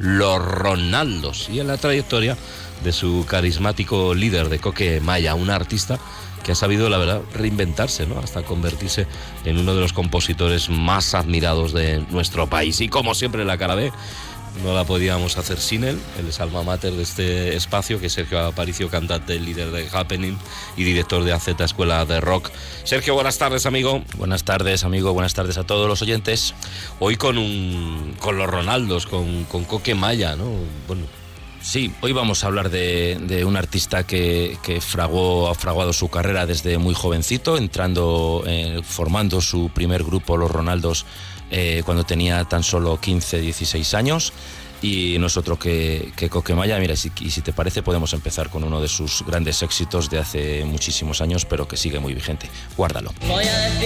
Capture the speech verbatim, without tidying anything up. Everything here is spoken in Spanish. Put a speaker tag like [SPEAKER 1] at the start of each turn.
[SPEAKER 1] Los Ronaldos, y en la trayectoria de su carismático líder, de Coque Maya, un artista que ha sabido, la verdad, reinventarse, ¿no?, hasta convertirse en uno de los compositores más admirados de nuestro país. Y como siempre, la cara B no la podíamos hacer sin él. Él es alma mater de este espacio, que es Sergio Aparicio, cantante, líder de Happening y director de A Z Escuela de Rock. Sergio, buenas tardes, amigo.
[SPEAKER 2] Buenas tardes, amigo. Buenas tardes a todos los oyentes.
[SPEAKER 1] Hoy con un con los Ronaldos, con, con Coque Maya, ¿no? Bueno.
[SPEAKER 2] Sí, hoy vamos a hablar de, de un artista que, que fraguó, ha fraguado su carrera desde muy jovencito, entrando, eh, formando su primer grupo, Los Ronaldos, eh, cuando tenía tan solo quince, dieciséis años. Y no es otro que, que Coque Maya. Mira, si, y si te parece, podemos empezar con uno de sus grandes éxitos de hace muchísimos años, pero que sigue muy vigente. Guárdalo. Voy a decir